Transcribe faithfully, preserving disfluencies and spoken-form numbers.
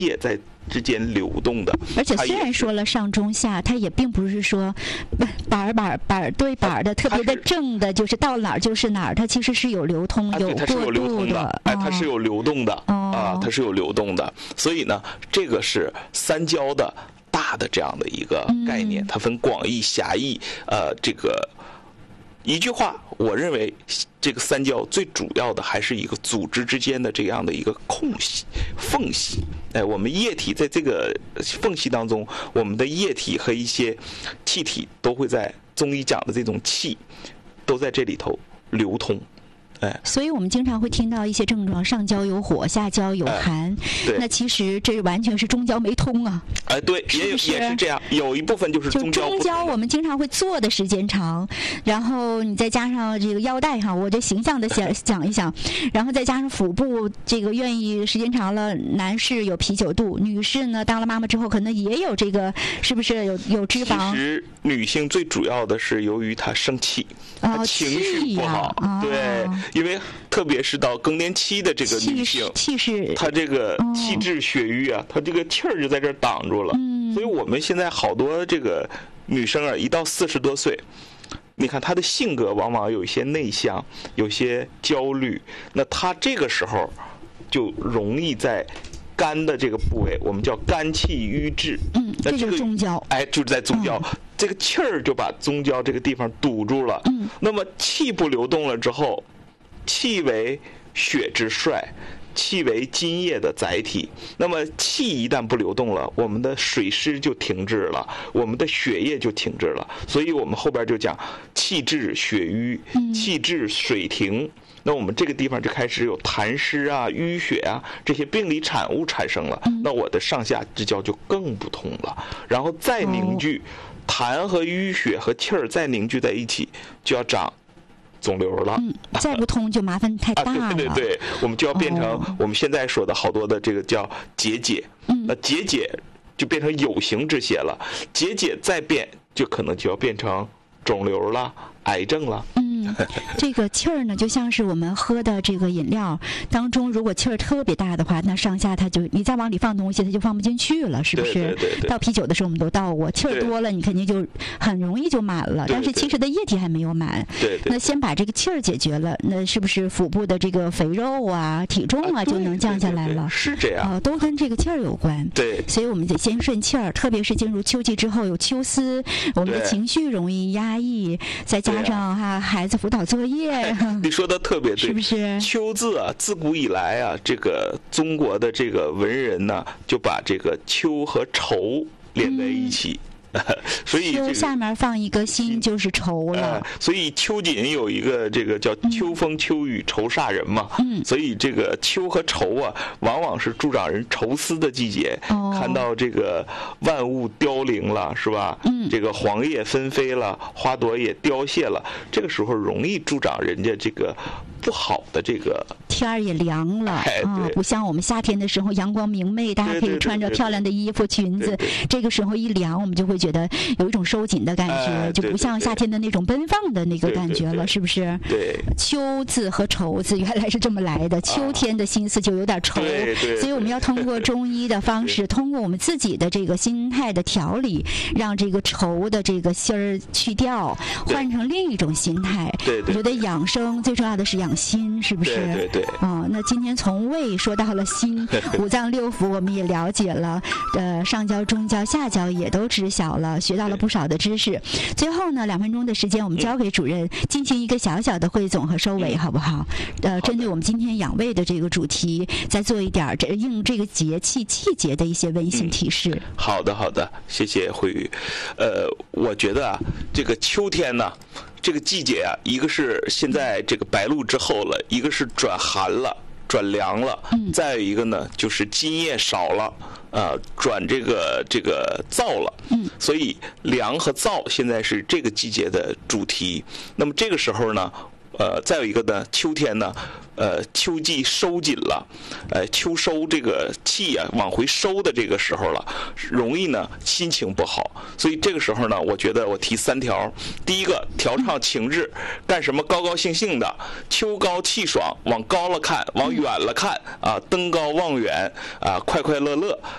液在之间流动的。 而且虽然说了上中下，它也并不是说板儿板儿板儿对板儿的特别的正的，就是到哪儿就是哪儿，它其实是有流通、有过渡的。 哎，它是有流动的啊，它是有流动的。所以呢，这个是三焦的大的这样的一个概念，它分广义、狭义。呃，这个一句话，我认为这个三焦最主要的还是一个组织之间的这样的一个空隙、缝隙。哎，我们液体在这个缝隙当中，我们的液体和一些气体都会在中医讲的这种气，都在这里头流通。哎， 所以我们经常会听到一些症状，上焦有火，下焦有寒。 对， 那其实这完全是中焦没通啊。 哎，对，也有也是这样，有一部分就是中焦。 就中焦我们经常会坐的时间长，然后你再加上这个腰带哈，我这形象的想讲一想，然后再加上腹部这个愿意时间长了，男士有啤酒肚，女士呢当了妈妈之后可能也有这个，是不是有有脂肪？ 其实女性最主要的是由于她生气，她情绪不好， 哦、 对。因为特别是到更年期的这个女性， 气势， 她这个气滞血瘀啊，她这个气儿就在这儿挡住了。 嗯， 所以我们现在好多这个女生啊，一到四十多岁，你看她的性格往往有一些内向，有些焦虑，那她这个时候就容易在肝的这个部位，我们叫肝气郁滞。 嗯，这就是中焦。 哎，就是在中焦。嗯，这个气儿就把中焦这个地方堵住了。 嗯， 那么气不流动了之后，气为血之帅，气为津液的载体。那么气一旦不流动了，我们的水湿就停滞了，我们的血液就停滞了。所以我们后边就讲气滞血瘀，气滞水停。嗯，那我们这个地方就开始有痰湿啊、淤血啊这些病理产物产生了。嗯，那我的上下之焦就更不通了，然后再凝聚，哦，痰和淤血和气儿再凝聚在一起，就要长肿瘤了。 嗯，再不通就麻烦太大了。 啊、对对对，我们就要变成我们现在说的好多的这个叫结节。 嗯， 那结节就变成有形之血了，结节再变就可能就要变成肿瘤了、癌症了。 嗯，这个气儿呢，就像是我们喝的这个饮料当中，如果气儿特别大的话，那上下它就你再往里放东西，它就放不进去了，是不是？ 对对对对， 倒啤酒的时候我们都倒过，气儿多了，你肯定就很容易就满了。但是其实的液体还没有满。 对对。 那先把这个气儿解决了，那是不是腹部的这个肥肉啊、体重啊就能降下来了？ 对对对，是这样。 呃，都跟这个气儿有关。 对。 所以我们得先顺气儿，特别是进入秋季之后有秋思，我们的情绪容易压抑，再加上哈、啊、孩子辅导作业。 哎，你说的特别对， 是不是？ 秋字啊，自古以来啊，这个中国的这个文人呢，就把这个秋和愁连在一起。嗯，所以秋下面放一个心就是愁了。 呃、所以秋瑾有一个这个叫秋风秋雨愁煞人嘛。 嗯， 所以这个秋和愁啊，往往是助长人愁思的季节。 哦， 看到这个万物凋零了，是吧？ 嗯， 这个黄叶纷飞了，花朵也凋谢了，这个时候容易助长人家这个不好的这个。 天儿也凉了、 哎、 啊，不像我们夏天的时候阳光明媚，大家可以穿着漂亮的衣服裙子。 对对对， 这个时候一凉，我们就会觉得有一种收紧的感觉， 哎、 就不像夏天的那种奔放的那个感觉了， 对对对， 是不是？ 对。 秋字和愁字原来是这么来的，秋天的心思就有点愁， 对对对， 所以我们要通过中医的方式，通过我们自己的这个心态的调理，让这个愁的这个心儿去掉，换成另一种心态。 对对对， 我觉得养生最重要的是养心，是不是？ 对对对。 啊、哦，那今天从胃说到了心，五脏六腑我们也了解了，呃，上焦、中焦、下焦也都知晓了，学到了不少的知识。最后呢，两分钟的时间，我们交给主任进行一个小小的汇总和收尾，好不好？呃，针对我们今天养胃的这个主题，再做一点这应这个节气季节的一些温馨提示。 嗯、好的，好的，谢谢慧宇。呃，我觉得啊，这个秋天呢，这个季节啊，一个是现在这个白露之后了，一个是转寒了。转凉了，再有一个呢，就是津液少了，呃，转这个这个燥了， 嗯， 所以凉和燥现在是这个季节的主题。那么这个时候呢，呃，再有一个呢，秋天呢，呃，秋季收紧了，呃，秋收这个气啊往回收的这个时候了，容易呢心情不好。所以这个时候呢，我觉得我提三条：第一个，调畅情志，干什么高高兴兴的，秋高气爽，往高了看，往远了看啊，登高望远啊，快快乐乐。